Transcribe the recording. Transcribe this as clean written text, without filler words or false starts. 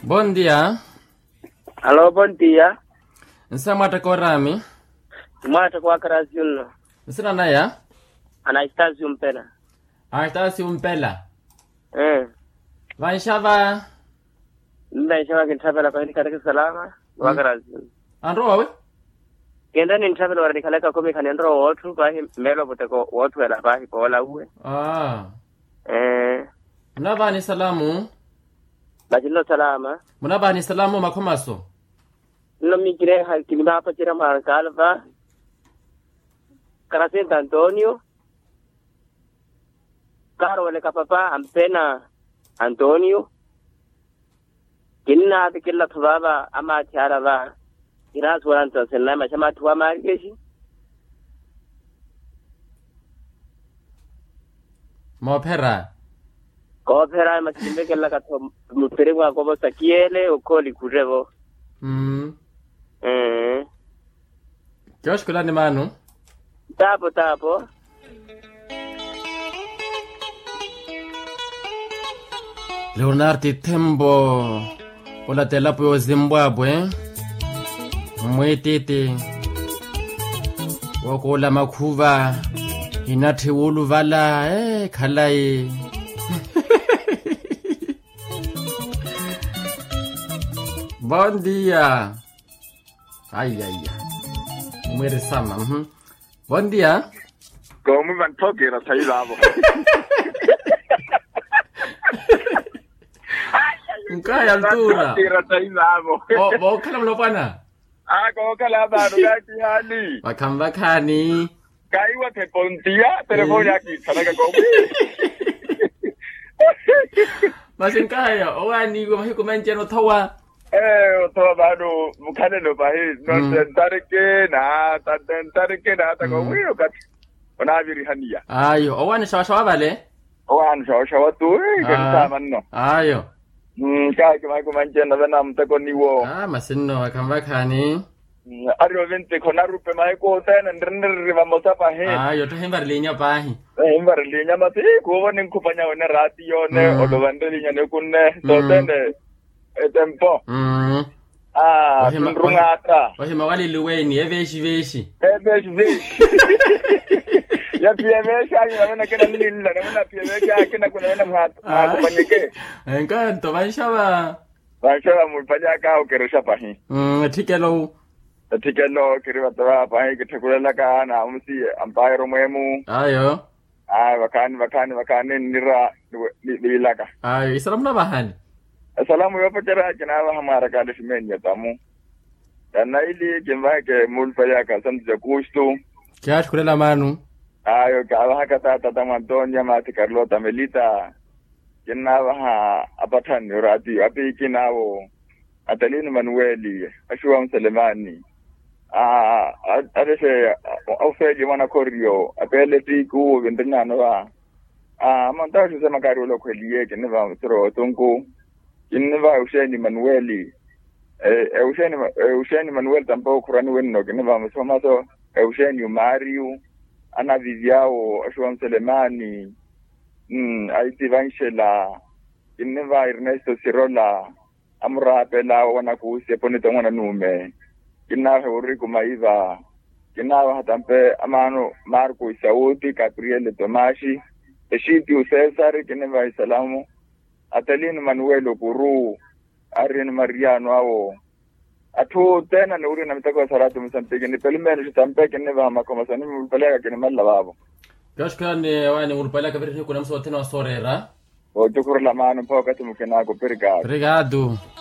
Bom dia. Alô, bom dia. Nsamata korami. Mwata kwa Karaziuno. Nsina naya? Anastasi Umpela. Anastasi Umpela. Vaishava kintabela kwa katika salama wa Karaziuno. Andro wawe? Kenda ni ntabela wa nikaleka kumi kanendro wotu bahi melo boteko wotu wala bahi pola uwe. Munabani salamu. Bajilo salama. Munabani salamu makomaso. No migire hakimba hapa chira Marcalva. Caracenta Antonio. Caro wale kapapa ampena Antonio. Kinna atikilla thubaba ama tiarava. Iras waranta selama chama tuwa marikeshi. Mopera. Kopera masimbe kella katho muperengwa kobo sakiele okoli kurevo. Josh kulani manu. Tapo. Leonardo Tembo. Ola telapo yo Zimbabwe. Mwetete. Wakola makhuva. Inathi uluvala khalai. Bom dia. Ai. Muere sama. Bom dia. Como van tokera sailavo. Nkaya altura. Tokera sailavo. Bo khala mlopana. Ko khala baru gathi hani. Bakhamba khani. Kaiwa te pontia telefoni yaki thanaka ko. Masinkaya owani ko mahiko manjeno thawa. Toda bado mukane no bahi no tentarike na ta ko wio kat. Ona viri hania. Ayo, owani shawa vale? Owan shawa tu kenta manno. Ayo. Kai kuma ko manjeno na mtako niwo. Masinno akamba khani. Ario vente kona rupe mai ko tena ndrndri vamos a pahe. Ayo to hembar linya pahi. Hembar linya mati ko wonin ku panya wona ratio ne odovande linya ne kunne to tene tempo. Rungata. Wahima wali luweni eveshi. Ya piemesha yana kena nilla na piemesha kena kuna yana mhatu kupanyeke. Enkanto vaishava mulpanya ka okeresha pahi. Tikelo kiriwa tawa pahi kitakulela ka na umsi ampairo mwemu. Ayo. Wakani nira lilaka. Ayo, isalam na bahani. Assalamu yopo chara kinawa hamara kada shimeni tamu. Yana ili kimba ke mulpanya ka sanza kustu. Kya kulela manu. Ayo kawa kata Antonia mati Carlota Melita. Kinawa apatan yorati api kinawo Atalino Manueli Ashua Selemani. Adese aufeji wana korio apele tiku vindanyano wa montaje sema kari ulo kwelie kineva msoro tunku kineva Eugeni Manueli Eugeni Manuel tampo kurani wenno kineva msoma so Eugeni Mario ana Viviao Ashua Selemani Aiti Vanshela kineva Ernesto Sirola amra pela wana kuusia ponito ngona nume kinawe uriku maiva kinawe hatampe amano Marco Isauti Gabriele Tomashi Eshiti Cesar kineva Isalamu Atalino Manuelo Guru Arin Mariano ao atu tena ni uri na mitako saratu msampeke ni pelimeni shitampe kineva makomasani mpeleka kinimala babo Kashkani wani ulpeleka vile kuna mso tena sorera. O chukuru la mano poka tumukena ko obrigado. Obrigado.